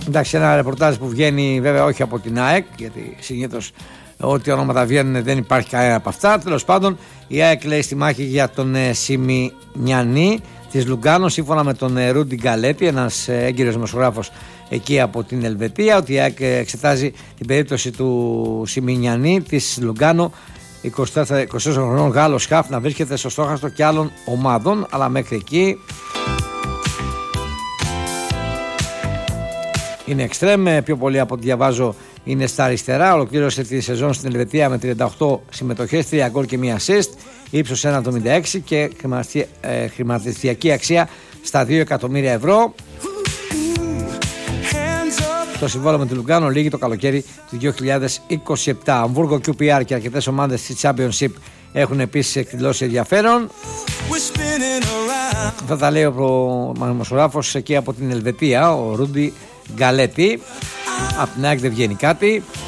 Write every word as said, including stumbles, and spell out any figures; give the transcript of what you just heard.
Εντάξει, ένα ρεπορτάζ που βγαίνει βέβαια όχι από την ΑΕΚ, γιατί συνήθως ό,τι ονόματα βγαίνουν δεν υπάρχει κανένα από αυτά. Τέλος πάντων, η ΑΕΚ λέει στη μάχη για τον ε, Σιμινιανί της Λουγκάνο, σύμφωνα με τον ε, Ρούντι Γκαλέτη, ένας ε, έγκυρος δημοσιογράφος εκεί από την Ελβετία, ότι η ΑΕΚ ε, εξετάζει την περίπτωση του Σιμινιανί της Λουγκάνο, είκοσι τέσσερα χρονών Γάλλος χαφ, να βρίσκεται στο στόχαστρο και άλλων ομάδων, αλλά μέχρι εκεί είναι εξτρέμ. Πιο πολύ από ό,τι διαβάζω είναι στα αριστερά. Ολοκλήρωσε τη σεζόν στην Ελβετία με τριάντα οκτώ συμμετοχές, τρία γκολ και μία assist, ύψος ένα κόμμα εβδομήντα έξι και χρηματιστηριακή αξία στα δύο εκατομμύρια ευρώ. Το συμβόλαιο με τη Λουγκάνο λήγει το καλοκαίρι του δύο χιλιάδες είκοσι επτά. Αμβούργο, κιου πι αρ και αρκετές ομάδες στη Championship έχουν επίσης εκδηλώσει ενδιαφέρον. Θα τα λέει ο δημοσιογράφος εκεί από την Ελβετία, ο Ρούντι Γκαλέτη. Από την ΑΕΚ δεν βγαίνει κάτι.